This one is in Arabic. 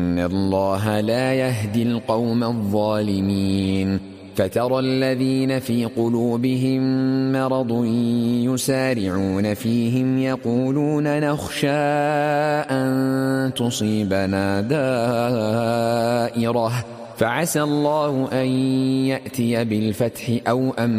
إن الله لا يهدي القوم الظالمين فترى الذين في قلوبهم مرض يسارعون فيهم يقولون نخشى أن تصيبنا دائرة فعسى الله أن يأتي بالفتح أو أمر